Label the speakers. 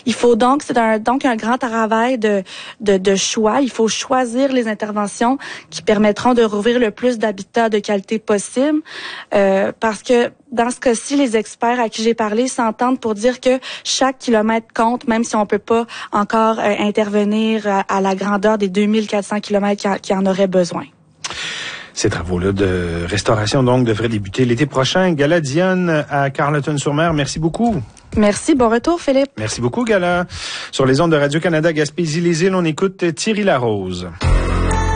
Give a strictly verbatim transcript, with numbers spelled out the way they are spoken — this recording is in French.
Speaker 1: Il faut donc, c'est un, donc un grand travail de, de, de choix. Il faut choisir les interventions qui permettront de rouvrir le plus d'habitats de qualité possible, euh, parce que dans ce cas-ci, les experts à qui j'ai parlé s'entendent pour dire que chaque kilomètre compte, même si on peut pas encore euh, intervenir à, à la grandeur des deux mille quatre cents kilomètres qui, qui en auraient besoin.
Speaker 2: Ces travaux-là de restauration, donc, devraient débuter l'été prochain. Gala Dionne à Carleton-sur-Mer, merci beaucoup.
Speaker 1: Merci, bon retour Philippe.
Speaker 2: Merci beaucoup, Gala. Sur les ondes de Radio-Canada Gaspésie-Les-Îles, on écoute Thierry Larose.